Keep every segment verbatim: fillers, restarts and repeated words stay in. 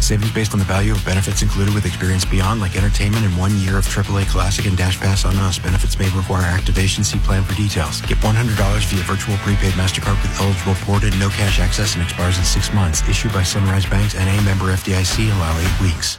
Savings based on the value of benefits included with Experience Beyond, like entertainment and one year of triple A Classic and Dash Pass on us. Benefits may require activation. See plan for details. Get one hundred dollars via virtual prepaid MasterCard with eligible ported, no cash access, and expires in six months. Issued by Sunrise Banks, N A, member F D I C. Allow eight weeks.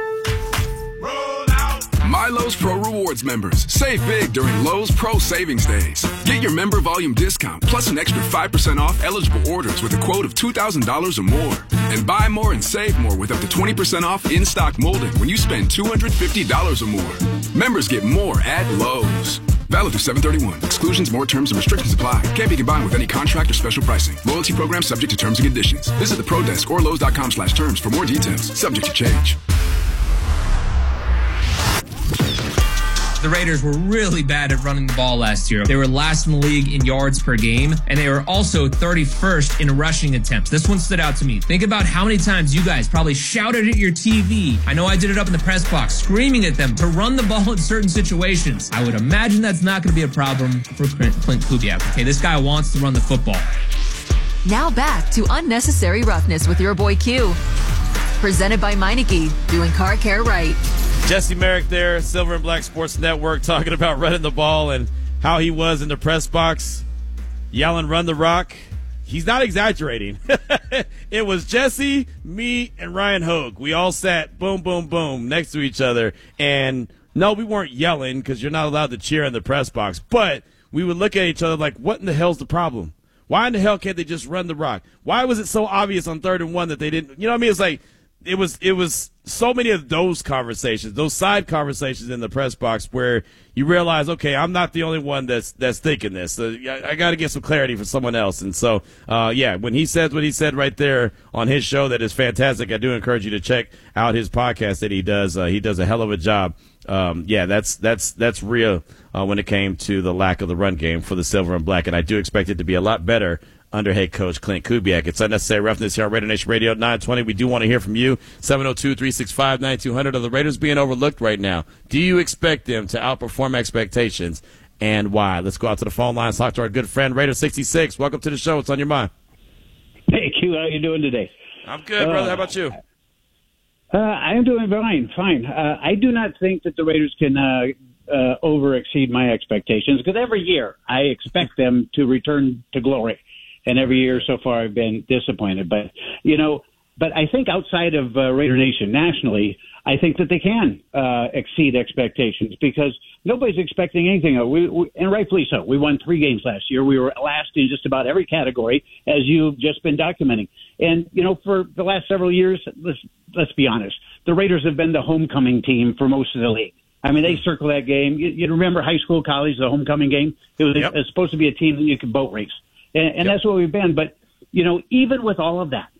MyLowe's Pro Rewards members. Save big during Lowe's Pro Savings Days. Get your member volume discount plus an extra five percent off eligible orders with a quote of two thousand dollars or more. And buy more and save more with up to twenty percent off in-stock molding when you spend two hundred fifty dollars or more. Members get more at Lowe's. Valid through seven thirty-one. Exclusions, more terms, and restrictions apply. Can't be combined with any contract or special pricing. Loyalty program subject to terms and conditions. Visit the Pro Desk or Lowe's.com slash terms for more details. Subject to change. The Raiders were really bad at running the ball last year. They were last in the league in yards per game, and they were also thirty-first in rushing attempts. This one stood out to me. Think about how many times you guys probably shouted at your T V. I know I did it up in the press box, screaming at them to run the ball in certain situations. I would imagine that's not going to be a problem for Clint Kubiak. Okay, this guy wants to run the football. Now back to Unnecessary Roughness with your boy Q. Presented by Meineke, doing car care right. Jesse Merrick there, Silver and Black Sports Network, talking about running the ball and how he was in the press box, yelling, "Run the rock." He's not exaggerating. It was Jesse, me, and Ryan Hogue. We all sat boom, boom, boom next to each other. And no, we weren't yelling because you're not allowed to cheer in the press box. But we would look at each other like, what in the hell's the problem? Why in the hell can't they just run the rock? Why was it so obvious on third and one that they didn't? You know what I mean? It's like it was it was so many of those conversations, those side conversations in the press box where you realize, okay, I'm not the only one that's that's thinking this. So I, I got to get some clarity from someone else. And so, uh, yeah, when he says what he said right there on his show, that is fantastic. I do encourage you to check out his podcast that he does. Uh, he does a hell of a job. Um, yeah, that's that's that's real uh, when it came to the lack of the run game for the Silver and Black, and I do expect it to be a lot better under head coach Clint Kubiak. It's Unnecessary Roughness here on Raider Nation Radio nine twenty. We do want to hear from you. seven oh two, three six five, nine two hundred. Are the Raiders being overlooked right now? Do you expect them to outperform expectations, and why? Let's go out to the phone lines. Talk to our good friend Raider sixty-six. Welcome to the show. What's on your mind? Hey, Q, how you doing today? I'm good, brother. How about you? Uh, I am doing fine, fine. Uh, I do not think that the Raiders can uh, uh, over exceed my expectations because every year I expect them to return to glory. And every year so far I've been disappointed. But, you know, but I think outside of uh, Raider Nation nationally, I think that they can uh, exceed expectations because nobody's expecting anything. We, we, and rightfully so. We won three games last year. We were last in just about every category, as you've just been documenting. And, you know, for the last several years, let's, let's be honest, the Raiders have been the homecoming team for most of the league. I mean, they circle that game. You, you remember high school, college, the homecoming game? It was, yep. it was supposed to be a team that you could boat race. And, and yep. that's what we've been. But, you know, even with all of that,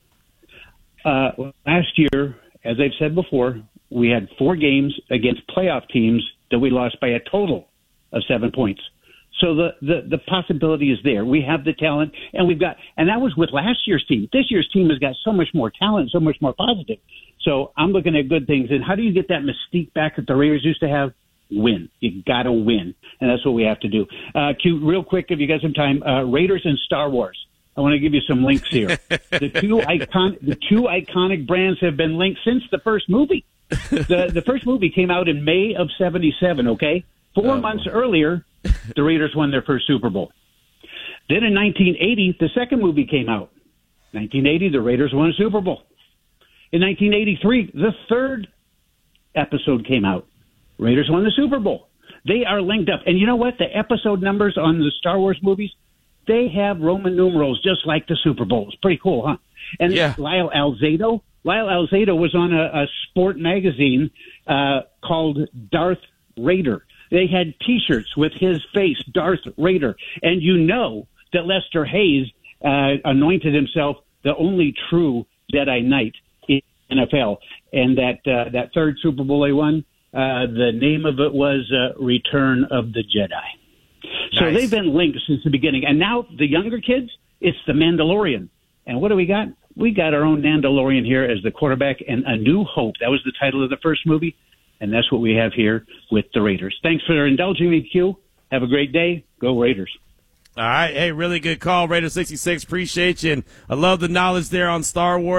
uh, last year, as I've said before, we had four games against playoff teams that we lost by a total of seven points. So the, the, the possibility is there. We have the talent, and we've got, and that was with last year's team. This year's team has got so much more talent, so much more positive. So I'm looking at good things. And how do you get that mystique back that the Raiders used to have? Win. You got to win, and that's what we have to do. Uh, Q, real quick, if you got some time, uh, Raiders and Star Wars. I want to give you some links here. the two icon, the two iconic brands have been linked since the first movie. The the first movie came out in May of seventy-seven. Okay, four oh. months earlier, the Raiders won their first Super Bowl. Then in nineteen eighty, the second movie came out. nineteen eighty, the Raiders won a Super Bowl. In nineteen eighty-three, the third episode came out. Raiders won the Super Bowl. They are linked up. And you know what? The episode numbers on the Star Wars movies, they have Roman numerals just like the Super Bowl. It's pretty cool, huh? And yeah. Lyle Alzado, Lyle Alzado was on a, a sport magazine uh, called Darth Raider. They had T-shirts with his face, Darth Raider. And you know that Lester Hayes uh, anointed himself the only true Jedi Knight in N F L. And that uh, that third Super Bowl they won, Uh, the name of it was uh, Return of the Jedi. So nice. They've been linked since the beginning. And now the younger kids, it's the Mandalorian. And what do we got? We got our own Mandalorian here as the quarterback and A New Hope. That was the title of the first movie. And that's what we have here with the Raiders. Thanks for indulging me, Q. Have a great day. Go Raiders. All right. Hey, really good call, Raider sixty-six. Appreciate you. And I love the knowledge there on Star Wars.